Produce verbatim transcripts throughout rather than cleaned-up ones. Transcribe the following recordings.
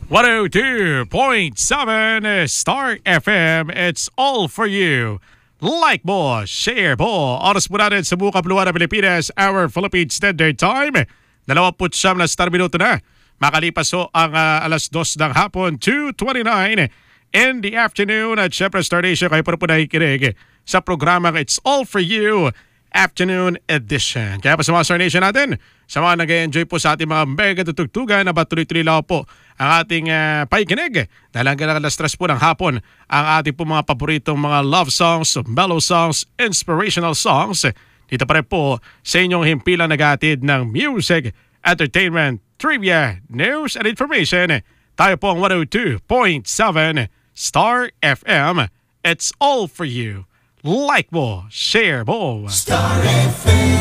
one oh two point seven Star F M. It's all for you. Like mo, share mo. Oras mo natin sa buong kapuluan ng Pilipinas, our Philippine Standard Time. dalawampu't siyam na star minuto na. Makalipas ho ang uh, alas dos ng hapon, two twenty-nine in the afternoon. At syempre, Star Nation, kayo pa rin po nakikinig sa programang It's All For You Afternoon Edition. Kaya pa sa mga Star Nation natin, sa mga nag-enjoy po sa ating mga mega tutugtugan, na batuloy-tuloy lang po ang ating uh, paikinig. Dahil hanggang alas tres po ng hapon, ang ating po mga paboritong mga love songs, mellow songs, inspirational songs. Dito pa rin po sa inyong himpilang nag-aatid ng music, entertainment, trivia, news, and information. Tayo po ang one oh two point seven Star F M. It's all for you. Like mo, share mo. Star F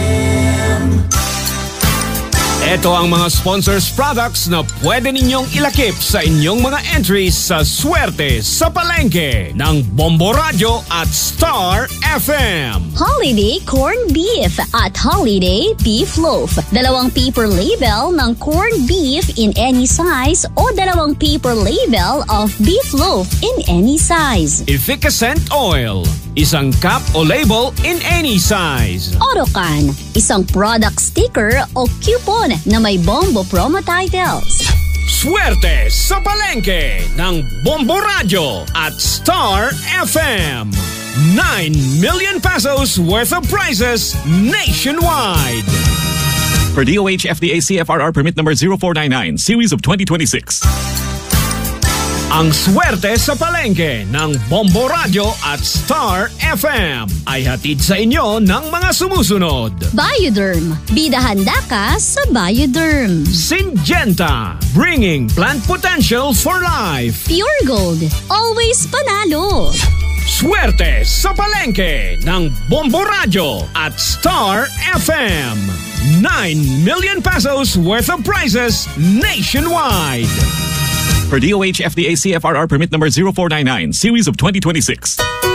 M. Ito ang mga sponsors products na pwede ninyong ilakip sa inyong mga entries sa Swerte sa Palengke ng Bombo Radio at Star F M. Holiday Corned Beef at Holiday Beef Loaf. Dalawang paper label ng corned beef in any size o dalawang paper label of beef loaf in any size. Efficacent Oil. Isang cup o label in any size. Orocan. Isang product sticker o coupon na may Bombo promo titles. Swerte sa Palengke ng Bombo Radio at Star F M. nine million pesos worth of prizes nationwide. For D O H F D A C F R R permit number zero four nine nine, series of twenty twenty-six. Ang Swerte sa Palengke ng Bombo Radio at Star F M ay hatid sa inyo ng mga sumusunod. Bioderm. Bida handa ka sa Bioderm. Syngenta. Bringing plant potential for life. Pure Gold. Always panalo. Swerte sa Palengke ng Bombo Radio at Star F M. nine million pesos worth of prizes nationwide. For D O H F D A C F R R permit number zero four nine nine, series of twenty twenty-six.